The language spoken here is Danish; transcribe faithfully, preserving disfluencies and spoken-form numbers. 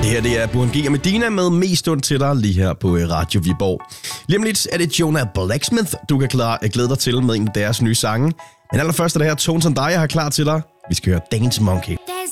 Det her det er Burhan G og Medina med Mest Stund til dig lige her på Radio Viborg. Lige om lidt er det Jonah Blacksmith, du kan klare, glæde dig til med en af deres nye sange. Men allerførst er det her Tones and Die, jeg har klar til dig. Vi skal høre Dance Monkey. There's